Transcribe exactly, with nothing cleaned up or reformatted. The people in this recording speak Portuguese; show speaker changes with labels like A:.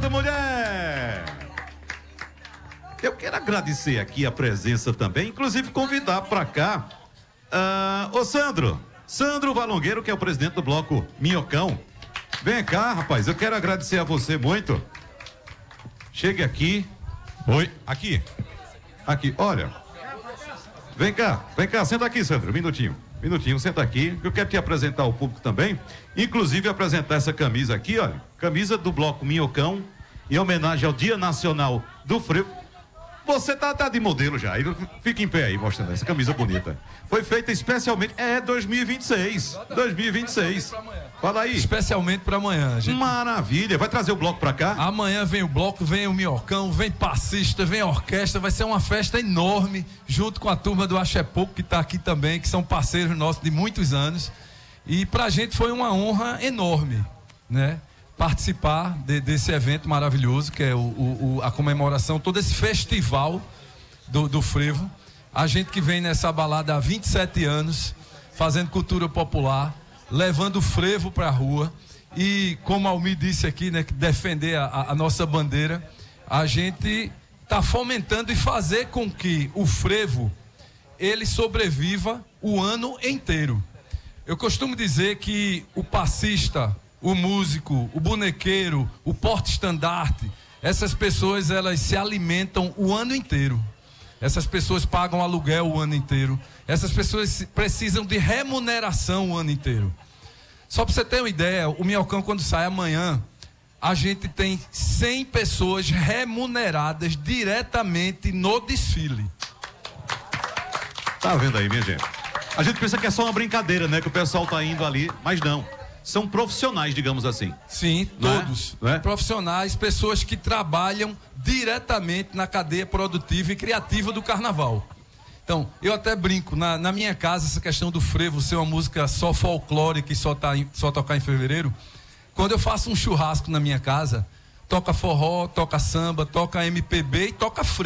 A: certo, mulher! Eu quero agradecer aqui a presença também, inclusive convidar para cá uh, o Sandro, Sandro Valongueiro, que é o presidente do bloco Minhocão. Vem cá, rapaz, eu quero agradecer a você muito. Chegue aqui.
B: Oi, aqui.
A: Aqui, olha. Vem cá, vem cá, senta aqui, Sandro, um minutinho. Minutinho, senta aqui, eu quero te apresentar ao público também, inclusive apresentar essa camisa aqui, olha, camisa do bloco Minhocão, em homenagem ao Dia Nacional do Frevo. Você tá, tá de modelo já, fica em pé aí mostrando essa camisa bonita. Foi feita especialmente, é dois mil e vinte e seis, dois mil e vinte e seis. Fala aí.
C: Especialmente para amanhã. Gente...
A: Maravilha, vai trazer o bloco para cá?
C: Amanhã vem o bloco, vem o Minhocão, vem passista, vem a orquestra, vai ser uma festa enorme, junto com a turma do Axé Pouco, que tá aqui também, que são parceiros nossos de muitos anos. E pra gente foi uma honra enorme, né? Participar de, desse evento maravilhoso, que é o, o, a comemoração, todo esse festival do, do frevo. A gente que vem nessa balada há vinte e sete anos, fazendo cultura popular, levando o frevo pra rua. E como a Almir disse aqui, né, que defender a, a nossa bandeira, a gente está fomentando e fazer com que o frevo ele sobreviva o ano inteiro. Eu costumo dizer que o passista, o músico, o bonequeiro, o porta-estandarte, essas pessoas elas se alimentam o ano inteiro. Essas pessoas pagam aluguel o ano inteiro. Essas pessoas precisam de remuneração o ano inteiro. Só para você ter uma ideia, o Minhocão quando sai amanhã, a gente tem cem pessoas remuneradas diretamente no desfile.
A: Tá vendo aí, minha gente? A gente pensa que é só uma brincadeira, né? Que o pessoal tá indo ali, mas não. São profissionais, digamos assim.
C: Sim,
A: não
C: todos.
A: É? Não é?
C: Profissionais, pessoas que trabalham diretamente na cadeia produtiva e criativa do carnaval. Então, eu até brinco, na, na minha casa, essa questão do frevo ser uma música só folclórica e só, tá em, só tocar em fevereiro, quando eu faço um churrasco na minha casa, toca forró, toca samba, toca M P B e toca frevo.